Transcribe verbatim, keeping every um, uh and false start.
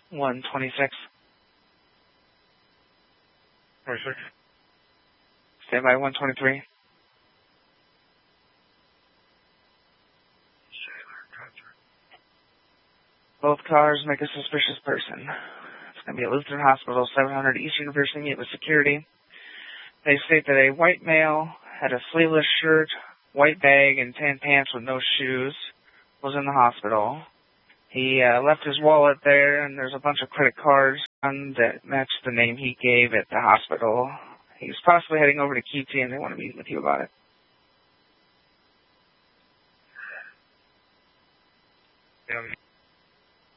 one twenty-six. twenty-six. Stand by one twenty-three. Both cars make a suspicious person. It's going to be at Lutheran Hospital, seven hundred East University. Meet with security. They state that a white male had a sleeveless shirt, white bag, and tan pants with no shoes. Was in the hospital. He uh, left his wallet there, and there's a bunch of credit cards on that match the name he gave at the hospital. He's possibly heading over to Q T, and they want to meet with you about it. Yeah.